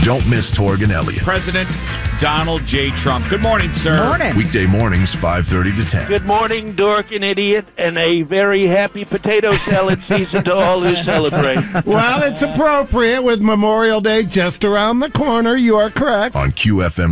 Don't miss Torg and Elliott. President Donald J. Trump. Good morning, sir. Morning. Weekday mornings, 5:30 to 10. Good morning, dork and idiot, and a very happy potato salad season to all who celebrate. Well, it's appropriate with Memorial Day just around the corner. You are correct. On QFM